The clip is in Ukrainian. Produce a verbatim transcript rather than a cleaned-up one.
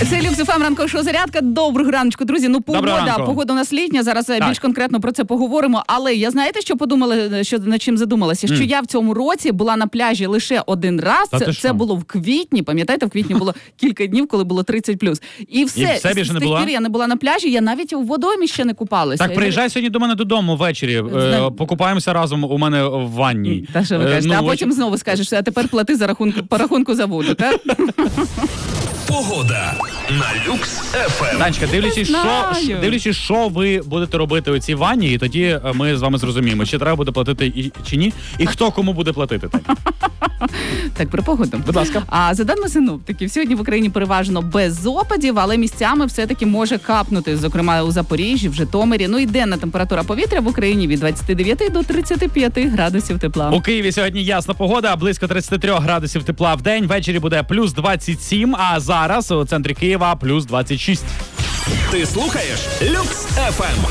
Це Люкс еф ем, ранкова шоу «Зарядка». Доброго раночку, друзі. Ну, погода, погода у нас літня, зараз так. більш конкретно про це поговоримо. Але я знаєте, що подумала, що над чим задумалася? Mm. Що я в цьому році була на пляжі лише один раз. Це, це було в квітні, пам'ятаєте, в квітні було кілька днів, коли було тридцять плюс. І все, І все з тих пір я не була на пляжі, я навіть у водоймі ще не купалася. Так, приїжджай сьогодні до мене додому ввечері, Зна... покупаємося разом у мене в ванні. Та що ви кажете, ну, а потім ось... знову скажеш, а тепер плати за рахунку, по рахунку за воду, так? Погода на Люкс еф ем. Танечка, дивлячись, що, дивлячись, що ви будете робити у цій ванні, і тоді ми з вами зрозуміємо, чи треба буде платити і, чи ні, і хто кому буде платити. Так, про погоду. Будь ласка. А за даними синоптиків, сьогодні в Україні переважно без опадів, але місцями все-таки може капнути, зокрема у Запоріжжі, в Житомирі. Ну і денна температура повітря в Україні від двадцяти дев'яти до тридцяти п'яти градусів тепла. У Києві сьогодні ясна погода, близько тридцяти трьох градусів тепла в день, ввечері буде плюс двадцять сім, а зараз у центрі Києва плюс двадцять шість. Ти слухаєш Люкс еф ем.